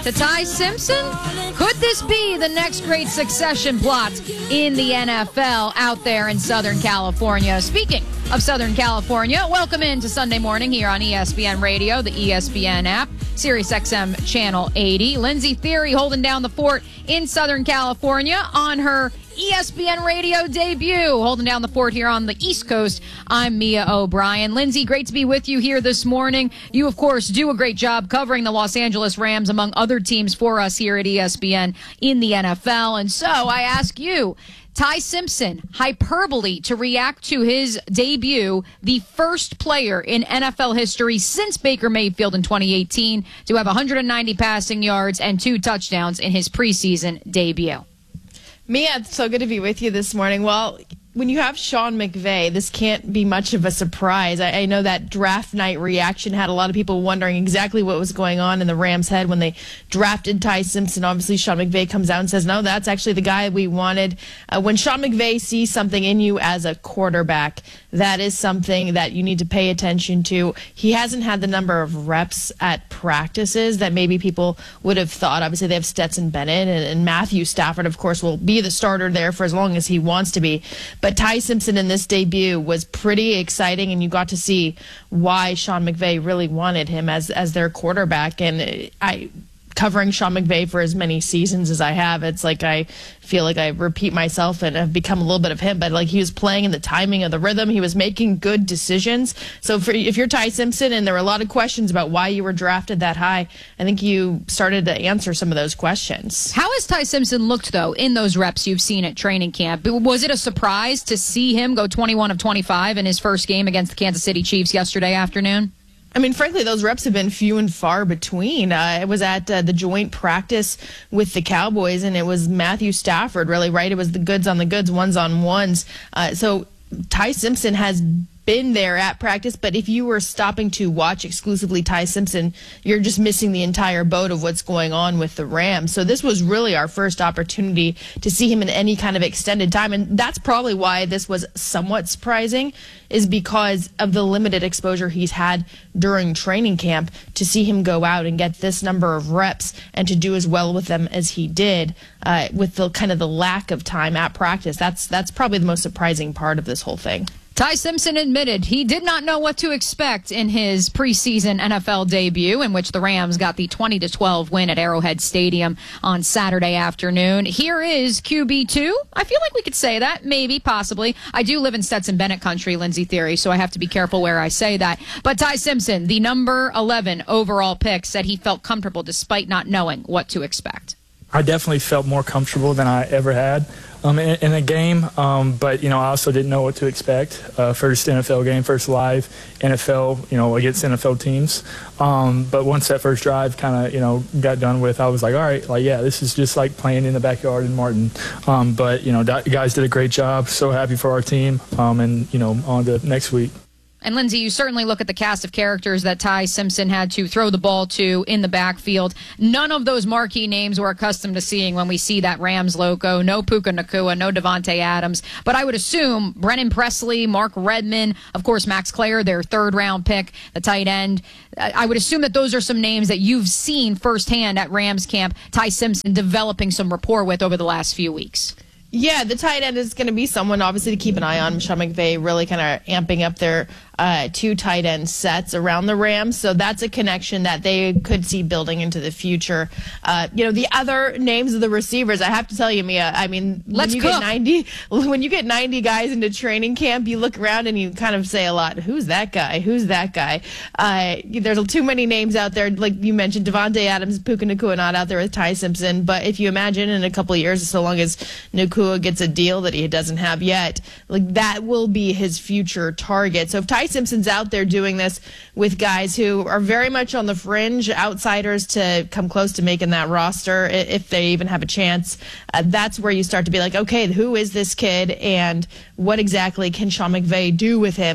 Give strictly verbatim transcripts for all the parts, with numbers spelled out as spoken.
to Ty Simpson? Could this be the next great succession plot in the N F L out there in Southern California? Speaking of Southern California, welcome into Sunday morning here on E S P N Radio, the E S P N app, Sirius X M Channel eighty. Lindsey Thiry holding down the fort in Southern California on her E S P N Radio debut, holding down the fort here on the East Coast. I'm Mia O'Brien. Lindsey, great to be with you here this morning. You, of course, do a great job covering the Los Angeles Rams, among other teams, for us here at E S P N in the N F L. And so I ask you, Ty Simpson, hyperbole to react to his debut, the first player in N F L history since Baker Mayfield in twenty eighteen to have one hundred ninety passing yards and two touchdowns in his preseason debut. Mia, it's so good to be with you this morning. Well, when you have Sean McVay, this can't be much of a surprise. I, I know that draft night reaction had a lot of people wondering exactly what was going on in the Rams' head when they drafted Ty Simpson. Obviously, Sean McVay comes out and says, no, that's actually the guy we wanted. Uh, when Sean McVay sees something in you as a quarterback, that is something that you need to pay attention to. He hasn't had the number of reps at practices that maybe people would have thought. Obviously, they have Stetson Bennett, and, and Matthew Stafford, of course, will be the starter there for as long as he wants to be. But Ty Simpson in this debut was pretty exciting, and you got to see why Sean McVay really wanted him as as their quarterback. And I, covering Sean McVay for as many seasons as I have, it's like I feel like I repeat myself and have become a little bit of him. But like, he was playing in the timing of the rhythm. He was making good decisions. So for, if you're Ty Simpson, and there were a lot of questions about why you were drafted that high, I think you started to answer some of those questions. How has Ty Simpson looked, though, in those reps you've seen at training camp? Was it a surprise to see him go twenty-one of twenty-five in his first game against the Kansas City Chiefs yesterday afternoon? I mean, frankly, those reps have been few and far between. Uh, I was at uh, the joint practice with the Cowboys, and it was Matthew Stafford, really, right? It was the goods on the goods, ones on ones. Uh, so Ty Simpson has been there at practice, but if you were stopping to watch exclusively Ty Simpson, you're just missing the entire boat of what's going on with the Rams. So this was really our first opportunity to see him in any kind of extended time, and that's probably why this was somewhat surprising, is because of the limited exposure he's had during training camp. To see him go out and get this number of reps and to do as well with them as he did, uh, with the kind of the lack of time at practice, that's that's probably the most surprising part of this whole thing. Ty Simpson admitted he did not know what to expect in his preseason N F L debut, in which the Rams got the twenty to twelve win at Arrowhead Stadium on Saturday afternoon. Here is Q B two. I feel like we could say that, maybe, possibly. I do live in Stetson Bennett country, Lindsey Thiry, so I have to be careful where I say that. But Ty Simpson, the number eleven overall pick, said he felt comfortable despite not knowing what to expect. I definitely felt more comfortable than I ever had um, in, in a game, um, but, you know, I also didn't know what to expect. Uh, first N F L game, first live N F L, you know, against N F L teams. Um, but once that first drive kind of, you know, got done with, I was like, all right, like, yeah, this is just like playing in the backyard in Martin. Um, but, you know, you guys did a great job. So happy for our team, um, and, you know, on to next week. And, Lindsey, you certainly look at the cast of characters that Ty Simpson had to throw the ball to in the backfield. None of those marquee names we're accustomed to seeing when we see that Rams logo. No Puka Nacua, no Devontae Adams. But I would assume Brennan Presley, Mark Redman, of course, Max Clare, their third-round pick, the tight end. I would assume that those are some names that you've seen firsthand at Rams camp, Ty Simpson developing some rapport with over the last few weeks. Yeah, the tight end is going to be someone, obviously, to keep an eye on. Sean McVay really kind of amping up their uh, two tight end sets around the Rams. So that's a connection that they could see building into the future. Uh, you know, the other names of the receivers, I have to tell you, Mia, I mean, Let's when you cook. get ninety, when you get ninety guys into training camp, you look around and you kind of say a lot, who's that guy? Who's that guy? Uh, there's too many names out there. Like you mentioned, Devontae Adams, Puka Nacua not out there with Ty Simpson. But if you imagine in a couple of years, so long as Nacua gets a deal that he doesn't have yet, like that will be his future target. So if Ty Simpson's out there doing this with guys who are very much on the fringe, outsiders to come close to making that roster, if they even have a chance, uh, that's where you start to be like, okay, who is this kid and what exactly can Sean McVay do with him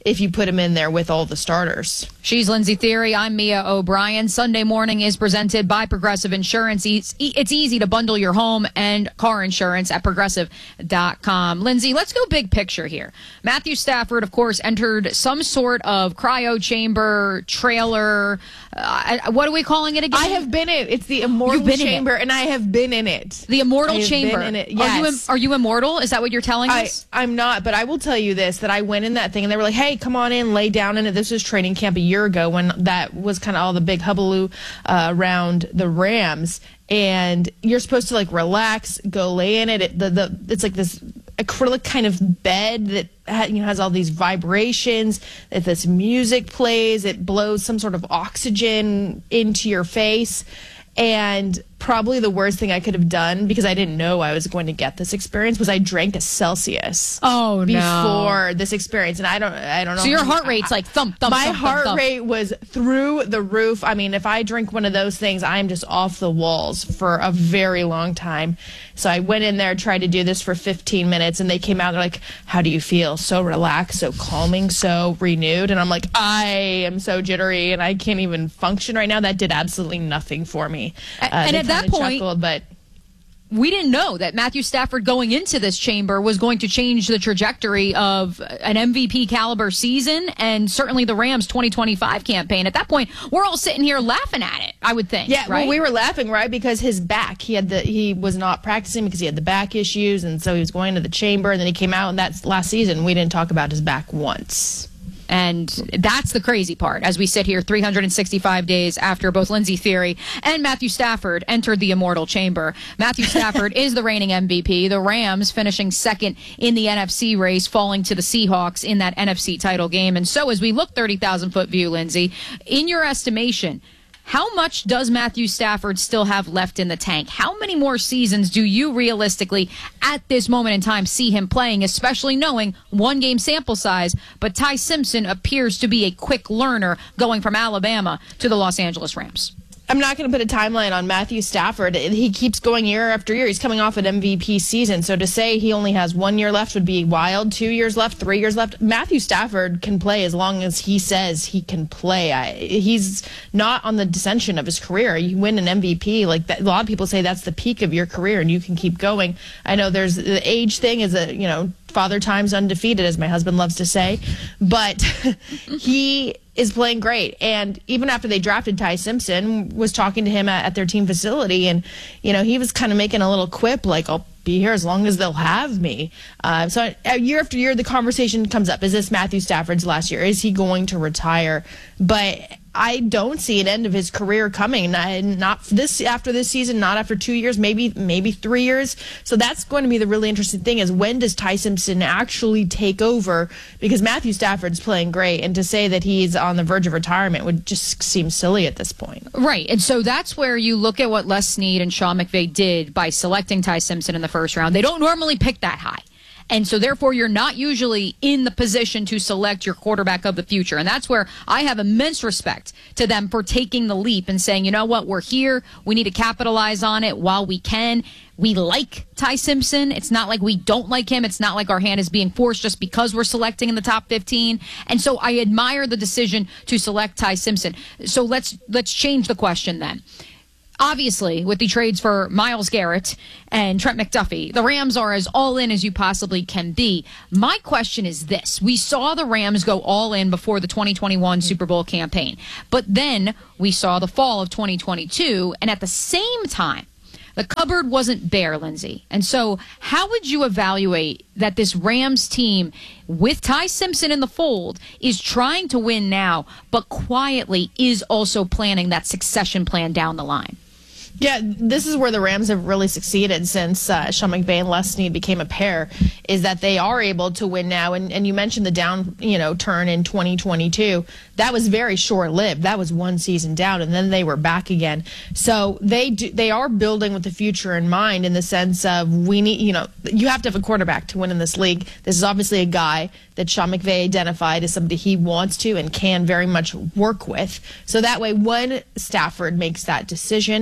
if you put him in there with all the starters. She's Lindsay Theory. I'm Mia O'Brien. Sunday Morning is presented by Progressive Insurance. It's, it's easy to bundle your home and car insurance at progressive dot com. Lindsay, let's go big picture here. Matthew Stafford, of course, entered some sort of cryo chamber, trailer. Uh, what are we calling it again? I have been in it. It's the immortal chamber, and I have been in it. The immortal I have chamber. Been in it. Yes. Are you, are you immortal? Is that what you're telling I, us? I'm not, but I will tell you this, that I went in that thing, and they were like, hey, come on in, lay down in it. This was training camp a year ago when that was kind of all the big hubbub uh, around the Rams. And you're supposed to, like, relax, go lay in it. it the, the, it's like this acrylic kind of bed that ha, you know, has all these vibrations. If this music plays, it blows some sort of oxygen into your face. And probably the worst thing I could have done, because I didn't know I was going to get this experience, was I drank a Celsius. Oh, no. Before this experience. And I don't I don't know. So your heart rate's like thump, thump, My thump, heart thump, rate was through the roof. I mean, if I drink one of those things, I'm just off the walls for a very long time. So I went in there, tried to do this for fifteen minutes, and they came out, they're like, how do you feel? So relaxed, so calming, so renewed. And I'm like, I am so jittery, and I can't even function right now. That did absolutely nothing for me. Uh, and at that point, chuckled, but we didn't know that Matthew Stafford going into this chamber was going to change the trajectory of an M V P caliber season and certainly the Rams twenty twenty-five campaign. At that point, we're all sitting here laughing at it, I would think. Yeah, right? well, we were laughing, right? Because his back, he had the he was not practicing because he had the back issues, and so he was going to the chamber, and then he came out, and that's last season. We didn't talk about his back once. And that's the crazy part. As we sit here three hundred sixty-five days after both Lindsay Theory and Matthew Stafford entered the immortal chamber. Matthew Stafford is the reigning M V P. The Rams finishing second in the N F C race, falling to the Seahawks in that N F C title game. And so as we look thirty thousand foot view, Lindsay, in your estimation, how much does Matthew Stafford still have left in the tank? How many more seasons do you realistically, at this moment in time, see him playing, especially knowing one game sample size, but Ty Simpson appears to be a quick learner going from Alabama to the Los Angeles Rams? I'm not going to put a timeline on Matthew Stafford. He keeps going year after year. He's coming off an M V P season. So to say he only has one year left would be wild. Two years left, three years left. Matthew Stafford can play as long as he says he can play. I, he's not on the descension of his career. You win an M V P. Like that, a lot of people say that's the peak of your career and you can keep going. I know there's the age thing is a, you know, father time's undefeated, as my husband loves to say. But he is playing great. And even after they drafted Ty Simpson, was talking to him at, at their team facility, and you know, he was kind of making a little quip like, I'll be here as long as they'll have me. Uh, so uh, year after year, the conversation comes up. Is this Matthew Stafford's last year? Is he going to retire? But I don't see an end of his career coming. Not, not this after this season, not after two years, maybe maybe three years. So that's going to be the really interesting thing, is when does Ty Simpson actually take over? Because Matthew Stafford's playing great, and to say that he's on the verge of retirement would just seem silly at this point. Right, and so that's where you look at what Les Snead and Sean McVay did by selecting Ty Simpson in the first round. They don't normally pick that high. And so, therefore, you're not usually in the position to select your quarterback of the future. And that's where I have immense respect to them for taking the leap and saying, you know what, we're here. We need to capitalize on it while we can. We like Ty Simpson. It's not like we don't like him. It's not like our hand is being forced just because we're selecting in the top fifteen. And so I admire the decision to select Ty Simpson. So let's let's change the question then. Obviously, with the trades for Myles Garrett and Trent McDuffie, the Rams are as all in as you possibly can be. My question is this. We saw the Rams go all in before the twenty twenty-one Super Bowl campaign. But then we saw the fall of twenty twenty-two, and at the same time, the cupboard wasn't bare, Lindsay. And so how would you evaluate that this Rams team, with Ty Simpson in the fold, is trying to win now, but quietly is also planning that succession plan down the line? Yeah, this is where the Rams have really succeeded since uh, Sean McVay and Les Snead became a pair, is that they are able to win now. And, and you mentioned the down, you know, turn in twenty twenty-two. That was very short-lived. That was one season down, and then they were back again. So they do, they are building with the future in mind, in the sense of we need, you know, you have to have a quarterback to win in this league. This is obviously a guy that Sean McVay identified as somebody he wants to and can very much work with. So that way, when Stafford makes that decision, they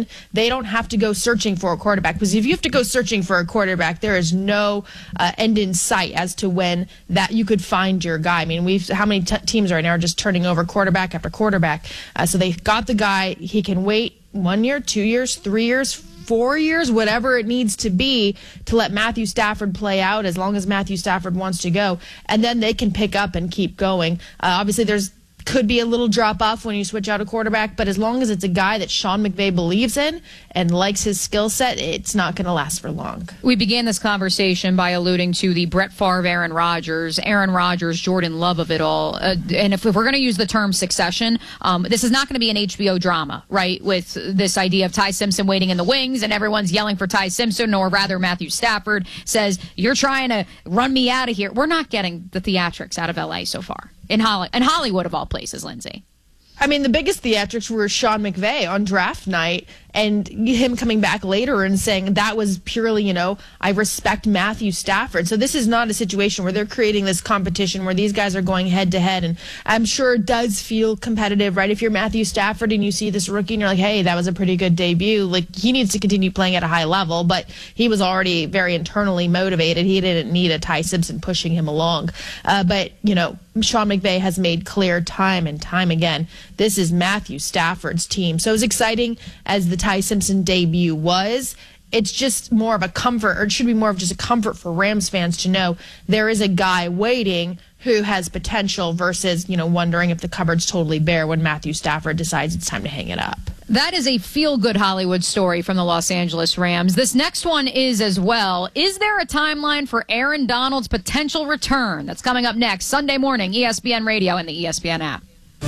they don't have to go searching for a quarterback. Because if you have to go searching for a quarterback, there is no uh, end in sight as to when that you could find your guy. I mean, we've how many t- teams right now are just turning over quarterback after quarterback. Uh, so they got the guy. He can wait one year, two years, three years, four years, whatever it needs to be to let Matthew Stafford play out as long as Matthew Stafford wants to go. And then they can pick up and keep going. Uh, obviously, there's could be a little drop off when you switch out a quarterback, but as long as it's a guy that Sean McVay believes in and likes his skill set, it's not going to last for long. We began this conversation by alluding to the Brett Favre, Aaron Rodgers, Aaron Rodgers, Jordan Love of it all. Uh, and if, if we're going to use the term succession, um, this is not going to be an H B O drama, right? With this idea of Ty Simpson waiting in the wings and everyone's yelling for Ty Simpson, or rather Matthew Stafford says, you're trying to run me out of here. We're not getting the theatrics out of L A so far. In Holly, in Hollywood, of all places, Lindsay. I mean, the biggest theatrics were Sean McVay on draft night and him coming back later and saying that was purely, you know, I respect Matthew Stafford. So this is not a situation where they're creating this competition where these guys are going head to head. And I'm sure it does feel competitive, right? If you're Matthew Stafford and you see this rookie and you're like, hey, that was a pretty good debut. Like, he needs to continue playing at a high level, but he was already very internally motivated. He didn't need a Ty Simpson pushing him along. Uh, but, you know, Sean McVay has made clear time and time again, this is Matthew Stafford's team. So as exciting as the Ty Simpson debut was, it's just more of a comfort, or it should be more of just a comfort for Rams fans to know there is a guy waiting who has potential versus, you know, wondering if the cupboard's totally bare when Matthew Stafford decides it's time to hang it up. That is a feel-good Hollywood story from the Los Angeles Rams. This next one is as well. Is there a timeline for Aaron Donald's potential return? That's coming up next, Sunday morning, E S P N Radio and the E S P N app.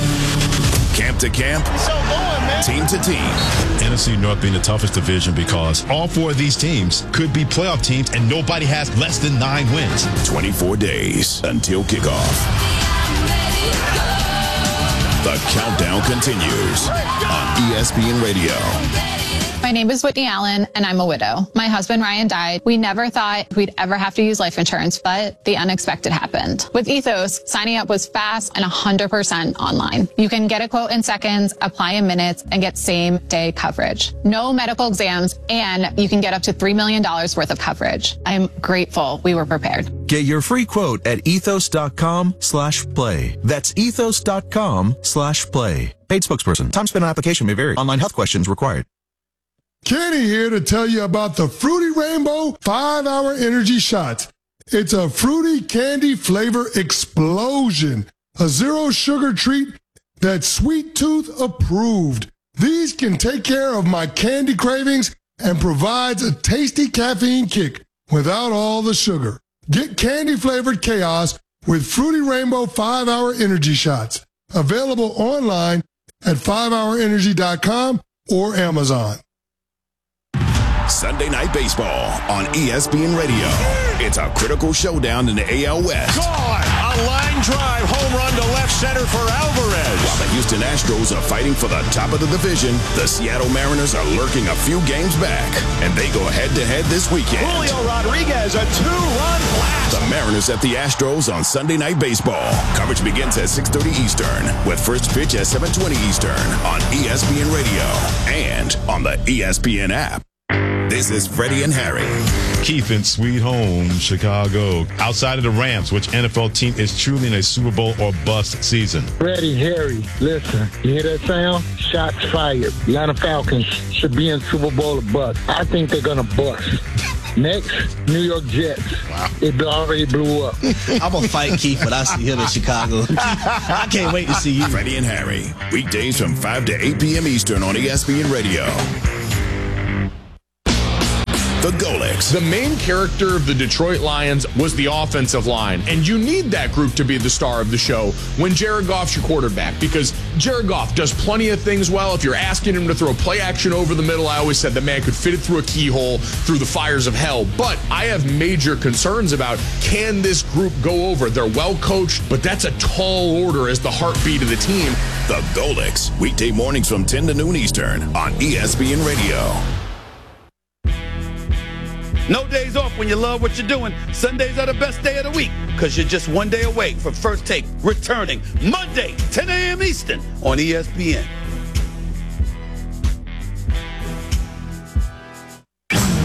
Camp to camp, team to team. N F C North being the toughest division because all four of these teams could be playoff teams and nobody has less than nine wins. twenty-four days until kickoff. The countdown continues on E S P N Radio. My name is Whitney Allen, and I'm a widow. My husband, Ryan, died. We never thought we'd ever have to use life insurance, but the unexpected happened. With Ethos, signing up was fast and one hundred percent online. You can get a quote in seconds, apply in minutes, and get same-day coverage. No medical exams, and you can get up to three million dollars worth of coverage. I'm grateful we were prepared. Get your free quote at ethos.com slash play. That's ethos.com slash play. Paid spokesperson. Time spent on application may vary. Online health questions required. Kenny here to tell you about the Fruity Rainbow five hour Energy Shots. It's a fruity candy flavor explosion. A zero sugar treat that's Sweet Tooth approved. These can take care of my candy cravings and provides a tasty caffeine kick without all the sugar. Get candy flavored chaos with Fruity Rainbow five hour Energy Shots. Available online at five hour energy dot com or Amazon. Sunday Night Baseball on E S P N Radio. It's a critical showdown in the A L West. Gone! A line drive home run to left center for Alvarez. While the Houston Astros are fighting for the top of the division, the Seattle Mariners are lurking a few games back, and they go head-to-head this weekend. Julio Rodriguez, a two-run blast. The Mariners at the Astros on Sunday Night Baseball. Coverage begins at six thirty Eastern, with first pitch at seven twenty Eastern on E S P N Radio and on the E S P N app. This is Freddie and Harry. Keith in Sweet Home, Chicago. Outside of the Rams, which N F L team is truly in a Super Bowl or bust season? Freddie, Harry, listen, you hear that sound? Shots fired. Atlanta Falcons should be in Super Bowl or bust. I think they're going to bust. Next, New York Jets. Wow. It already blew up. I'm going to fight Keith when I see him in Chicago. I can't wait to see you. Freddie and Harry, weekdays from five to eight p.m. Eastern on E S P N Radio. The Golics. The main character of the Detroit Lions was the offensive line, and you need that group to be the star of the show when Jared Goff's your quarterback, because Jared Goff does plenty of things well. If you're asking him to throw play action over the middle, I always said the man could fit it through a keyhole through the fires of hell. But I have major concerns about, can this group go over? They're well coached, but that's a tall order as the heartbeat of the team. The Golics, weekday mornings from ten to noon Eastern on E S P N Radio. No days off when you love what you're doing. Sundays are the best day of the week because you're just one day away from First Take returning Monday, ten a.m. Eastern on E S P N.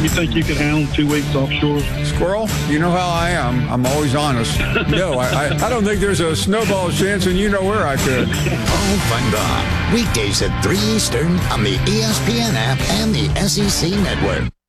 You think you could handle two weeks offshore? Squirrel, you know how I am. I'm always honest. No, I, I, I don't think there's a snowball chance, and you know where I could. Paul Van Gogh, weekdays at three Eastern on the E S P N app and the S E C Network.